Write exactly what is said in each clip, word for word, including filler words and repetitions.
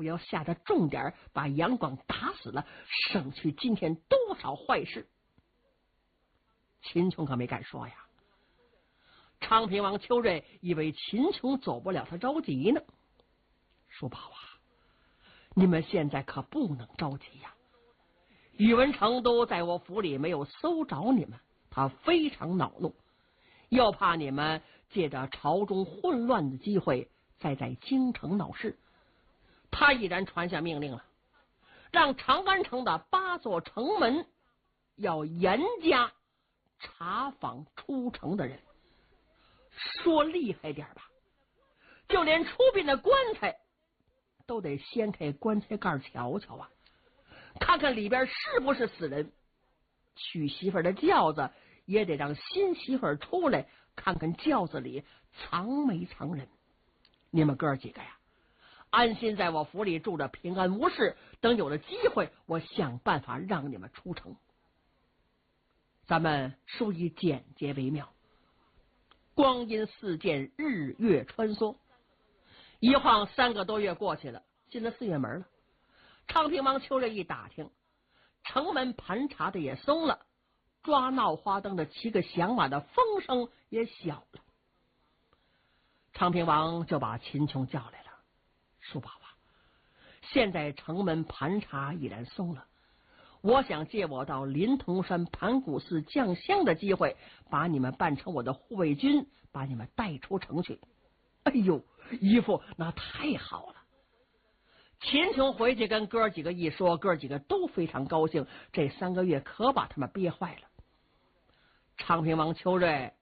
不要下的重点，把杨广打死了，省去今天多少坏事。秦琼可没敢说呀。昌平王邱瑞以为秦琼走不了，他着急呢。叔宝啊，你们现在可不能着急呀。宇文成都在我府里没有搜着你们，他非常恼怒，又怕你们借着朝中混乱的机会再在京城闹事，他毅然传下命令了，让长安城的八座城门要严加查访出城的人。说厉害点吧，就连出殡的棺材都得掀开棺材盖瞧瞧啊，看看里边是不是死人。娶媳妇的轿子也得让新媳妇出来，看看轿子里藏没藏人。你们哥几个呀，安心在我府里住着，平安无事，等有了机会，我想办法让你们出城。咱们殊以简洁为妙。光阴似箭，日月穿梭，一晃三个多月过去了，进了四月门了。昌平王邱瑞一打听，城门盘查的也松了，抓闹花灯的骑个响马的风声也小了。昌平王就把秦琼叫来了，叔宝啊，现在城门盘查已然松了，我想借我到临潼山盘古寺降香的机会，把你们办成我的护卫军，把你们带出城去。哎呦，姨父，那太好了。秦琼回去跟哥几个一说，哥几个都非常高兴，这三个月可把他们憋坏了。昌平王邱瑞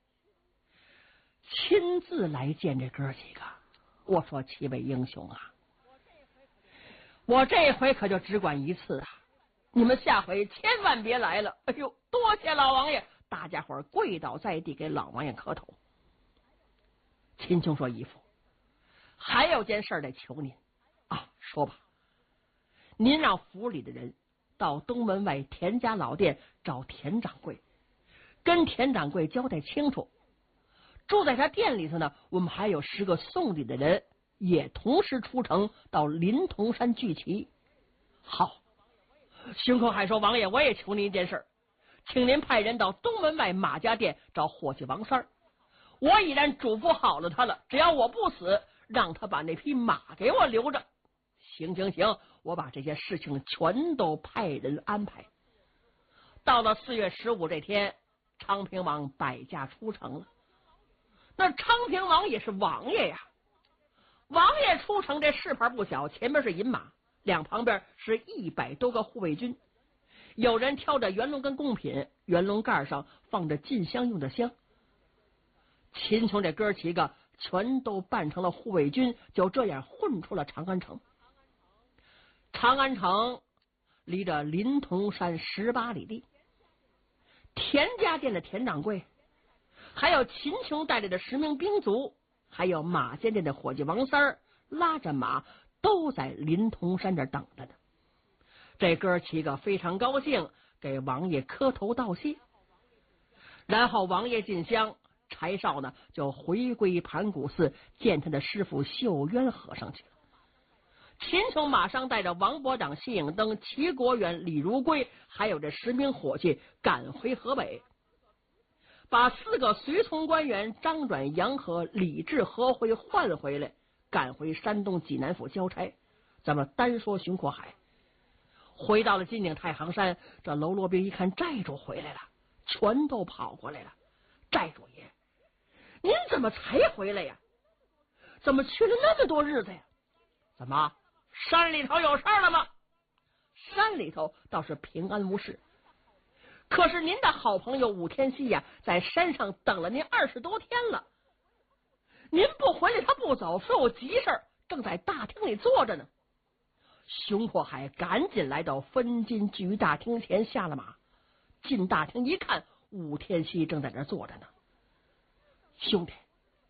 亲自来见这哥几个，我说七位英雄啊，我这回可就只管一次啊，你们下回千万别来了。哎呦，多谢老王爷！大家伙跪倒在地给老王爷磕头。秦琼说：“姨父，还有件事得求您啊，说吧。您让府里的人到东门外田家老店找田掌柜，跟田掌柜交代清楚，住在他店里头呢。我们还有十个送礼的人也同时出城到临潼山聚齐。”好。熊口海说：“王爷，我也求您一件事，请您派人到东门外马家店找伙计王三儿。我已然嘱咐好了他了，只要我不死，让他把那匹马给我留着。”行行行，我把这些事情全都派人安排。到了四月十五这天，昌平王摆驾出城了。那昌平王也是王爷呀，王爷出城这事牌不小，前面是银马，两旁边是一百多个护卫军，有人挑着圆笼跟贡品，圆笼盖上放着进香用的香。秦琼这哥几个全都扮成了护卫军，就这样混出了长安城。长安城离着临潼山十八里地，田家店的田掌柜，还有秦琼带来的十名兵卒，还有马家店的伙计王三儿，拉着马都在临潼山这等着呢。这哥七个非常高兴，给王爷磕头道谢。然后王爷进香，柴少呢就回归盘古寺见他的师傅秀渊和尚去了。秦琼马上带着王伯长、谢影登、齐国远、李如归，还有这十名伙计赶回河北，把四个随从官员张转、杨和、李治、何辉换回来，赶回山东济南府交差。咱们单说熊阔海，回到了金顶太行山，这喽啰兵一看寨主回来了，全都跑过来了。寨主爷，您怎么才回来呀？怎么去了那么多日子呀？怎么山里头有事了吗？山里头倒是平安无事，可是您的好朋友武天锡呀，在山上等了您二十多天了，您不回来他不走，说有急事，正在大厅里坐着呢。熊阔海赶紧来到分金聚大厅前，下了马，进大厅一看，武天锡正在那坐着呢。兄弟，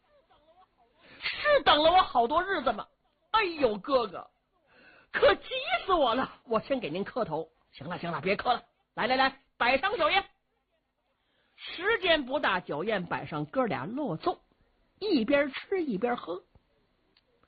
是等了我好多日子吗？哎呦哥哥，可急死我了！我先给您磕头。行了行了，别磕了，来来来，摆上酒宴。时间不大，酒宴摆上，哥俩落座，一边吃一边喝。